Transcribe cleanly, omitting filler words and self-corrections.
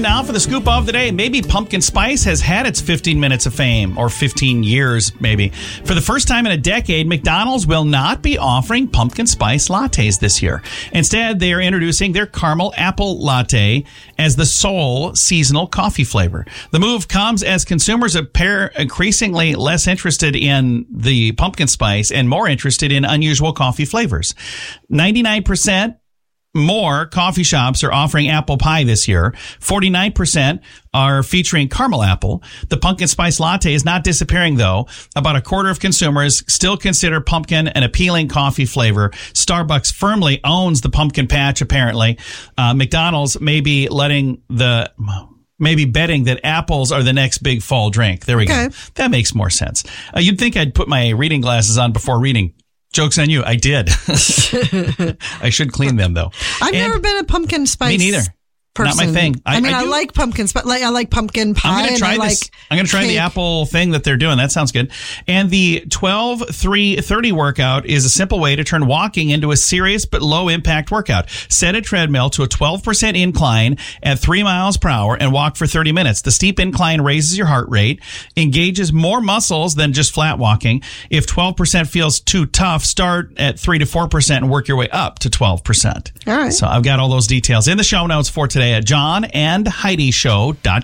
Time now for the scoop of the day. Maybe pumpkin spice has had its 15 minutes of fame, or 15 years, maybe. For the first time in a decade, McDonald's will not be offering pumpkin spice lattes this year. Instead, they are introducing their caramel apple latte as the sole seasonal coffee flavor. The move comes as consumers appear increasingly less interested in the pumpkin spice and more interested in unusual coffee flavors. 99% more coffee shops are offering apple pie this year. 49% are featuring caramel apple. The pumpkin spice latte is not disappearing, though. About a quarter of consumers still consider pumpkin an appealing coffee flavor. Starbucks firmly owns the pumpkin patch, apparently. McDonald's may be betting that apples are the next big fall drink. There we go. That makes more sense. You'd think I'd put my reading glasses on before reading. Joke's on you. I did. I should clean them, though. I've never been a pumpkin spice. Me neither. Person. Not my thing. I like pumpkin spice. I like pumpkin pie. I'm going to try this. I'm going to try the apple thing that they're doing. That sounds good. And the 12-3-30 workout is a simple way to turn walking into a serious but low impact workout. Set a treadmill to a 12% incline at 3 miles per hour and walk for 30 minutes. The steep incline raises your heart rate, engages more muscles than just flat walking. If 12% feels too tough, start at 3 to 4% and work your way up to 12%. All right. So I've got all those details in the show notes for today at johnandheidishow.com.